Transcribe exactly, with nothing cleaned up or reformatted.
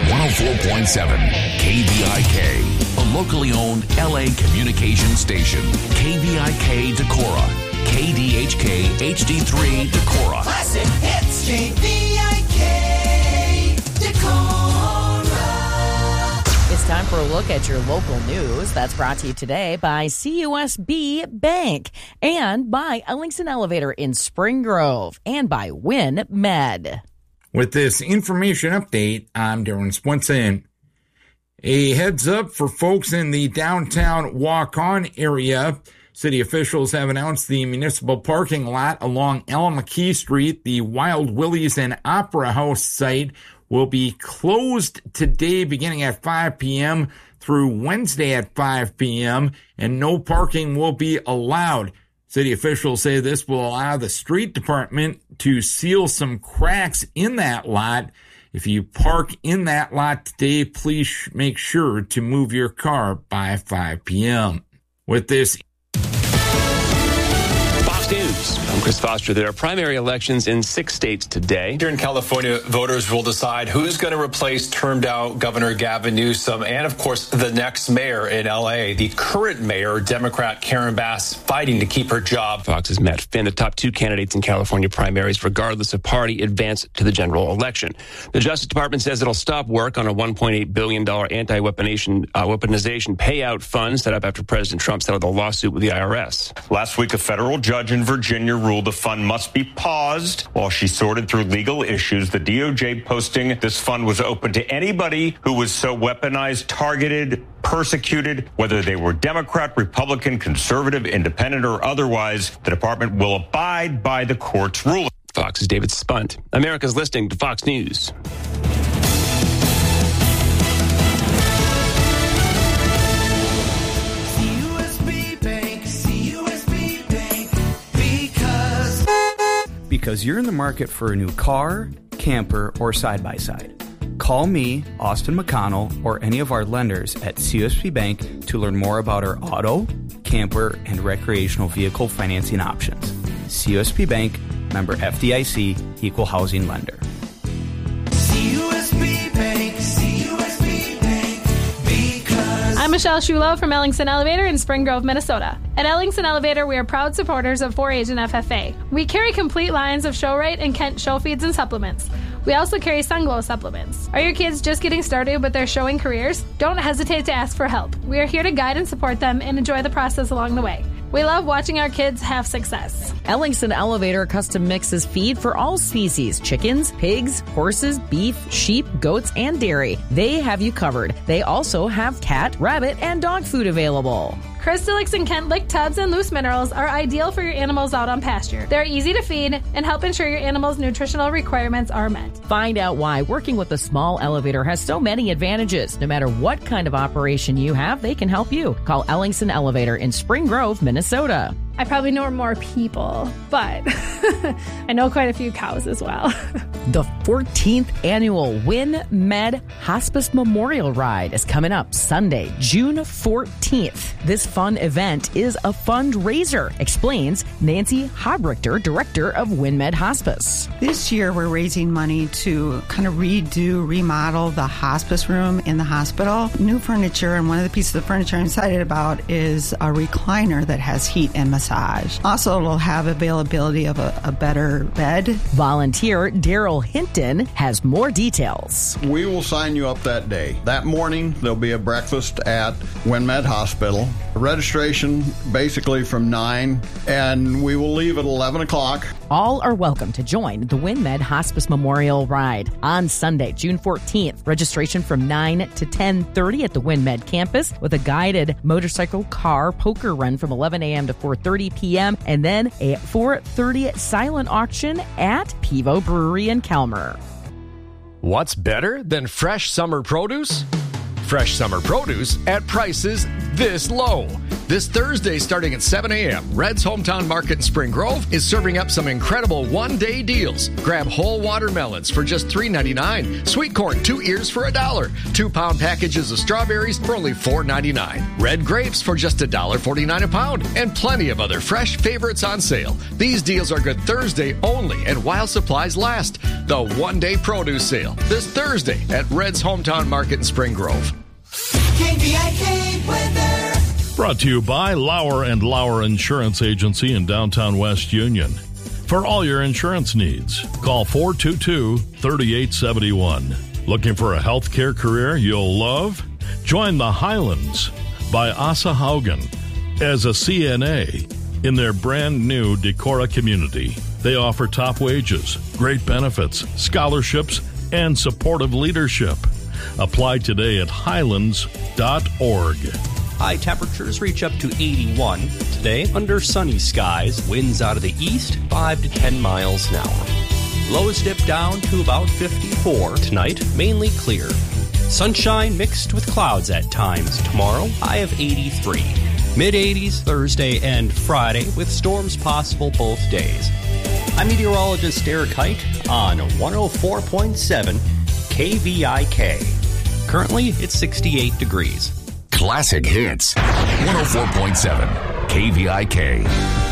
one oh four point seven K V I K, a locally owned L A communication station. K V I K Decorah, K D H K H D three Decorah. Classic hits, K V I K Decorah. It's time for a look at your local news. That's brought to you today by C U S B Bank and by Ellingson Elevator in Spring Grove and by WinMed. With this information update, I'm Darren Swinson. A heads up for folks in the downtown walk-on area. City officials have announced the municipal parking lot along Allen McKee Street, the Wild Willie's and Opera House site, will be closed today beginning at five p.m. through Wednesday at five p.m., and no parking will be allowed. City officials say this will allow the street department to seal some cracks in that lot. If you park in that lot today, please make sure to move your car by five p.m. With this News. I'm Chris Foster. There are primary elections in six states today. Here in California, voters will decide who's going to replace termed-out Governor Gavin Newsom and, of course, the next mayor in L A. The current mayor, Democrat Karen Bass, fighting to keep her job. Fox's Matt Finn, the top two candidates in California primaries, regardless of party, advance to the general election. The Justice Department says it'll stop work on a one point eight billion dollars anti-weaponization uh, weaponization payout fund set up after President Trump settled a lawsuit with the I R S. Last week, a federal judge in Virginia ruled the fund must be paused while she sorted through legal issues. The D O J posting this fund was open to anybody who was so weaponized, targeted, persecuted, whether they were Democrat, Republican, conservative, independent, or otherwise. The department will abide by the court's ruling. Fox's David Spunt. America's listening to Fox News. Because you're in the market for a new car, camper, or side-by-side. Call me, Austin McConnell, or any of our lenders at C U S B Bank to learn more about our auto, camper, and recreational vehicle financing options. C U S B Bank, member F D I C, equal housing lender. C U S B Bank, C U S B Bank, because... I'm Michelle Shulo from Ellingson Elevator in Spring Grove, Minnesota. At Ellingson Elevator, we are proud supporters of four H and F F A. We carry complete lines of Show-Rite and Kent show feeds and supplements. We also carry Sunglow supplements. Are your kids just getting started with their showing careers? Don't hesitate to ask for help. We are here to guide and support them and enjoy the process along the way. We love watching our kids have success. Ellingson Elevator custom mixes feed for all species: chickens, pigs, horses, beef, sheep, goats, and dairy. They have you covered. They also have cat, rabbit, and dog food available. Crystalix and Kent Lick tubs and loose minerals are ideal for your animals out on pasture. They're easy to feed and help ensure your animal's nutritional requirements are met. Find out why working with a small elevator has so many advantages. No matter what kind of operation you have, they can help you. Call Ellingson Elevator in Spring Grove, Minnesota. I probably know more people, but I know quite a few cows as well. The fourteenth annual WinMed Hospice Memorial Ride is coming up Sunday, June fourteenth. This fun event is a fundraiser, explains Nancy Hobrichter, director of WinMed Hospice. This year we're raising money to kind of redo, remodel the hospice room in the hospital. New furniture, and one of the pieces of furniture I'm excited about is a recliner that has heat and massage. Also, it'll have availability of a, a better bed. Volunteer Daryl Hinton has more details. We will sign you up that day. That morning, there'll be a breakfast at WinMed Hospital. Registration basically from nine, and we will leave at eleven o'clock. All are welcome to join the WinMed Hospice Memorial Ride on Sunday, June fourteenth. Registration from nine to ten thirty at the WinMed campus with a guided motorcycle car poker run from eleven a.m. to four thirty p.m. and then a four thirty silent auction at Pivo Brewery in Kelmer. What's better than fresh summer produce? Fresh summer produce at prices this low. This Thursday, starting at seven a.m., Red's Hometown Market in Spring Grove is serving up some incredible one-day deals. Grab whole watermelons for just three ninety-nine, sweet corn two ears for a dollar, two-pound packages of strawberries for only four ninety-nine, red grapes for just one dollar forty-nine a pound, and plenty of other fresh favorites on sale. These deals are good Thursday only and while supplies last. The one-day produce sale this Thursday at Red's Hometown Market in Spring Grove. K V I K weather. Brought to you by Lauer and Lauer Insurance Agency in downtown West Union. For all your insurance needs, call four two two, three eight seven one. Looking for a healthcare career you'll love? Join the Highlands by Asa Haugen as a C N A in their brand new Decorah community. They offer top wages, great benefits, scholarships, and supportive leadership. Apply today at highlands dot org. High temperatures reach up to eighty-one. Today, under sunny skies, winds out of the east, five to ten miles an hour. Lows dip down to about fifty-four. Tonight, mainly clear. Sunshine mixed with clouds at times. Tomorrow, high of eighty-three. Mid-eighties Thursday and Friday, with storms possible both days. I'm meteorologist Eric Height on one oh four point seven K V I K. Currently, it's sixty-eight degrees. Classic Hits, one oh four point seven K V I K.